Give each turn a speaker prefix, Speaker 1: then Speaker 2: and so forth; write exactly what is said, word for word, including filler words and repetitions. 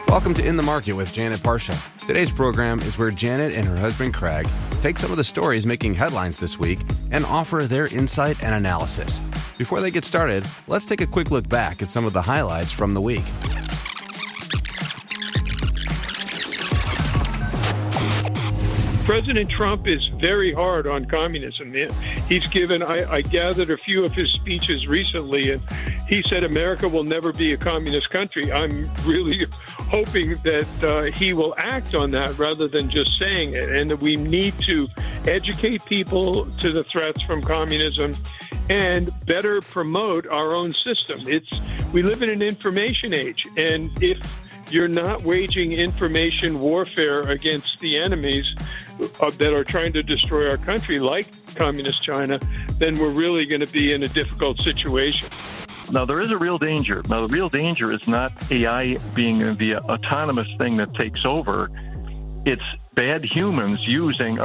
Speaker 1: Welcome to In the Market with Janet Parsha. Today's program is where Janet and her husband Craig take some of the stories making headlines this week and offer their insight and analysis. Before they get started, let's take a quick look back at some of the highlights from the week.
Speaker 2: President Trump is very hard on communism. He's given, I, I gathered a few of his speeches recently, and he said America will never be a communist country. I'm really hoping that uh, he will act on that rather than just saying it, and that we need to educate people to the threats from communism and better promote our own system. It's we live in an information age, and if you're not waging information warfare against the enemies uh, that are trying to destroy our country, like communist China, then we're really going to be in a difficult situation.
Speaker 3: Now, there is a real danger. Now, the real danger is not A I being the autonomous thing that takes over. It's bad humans using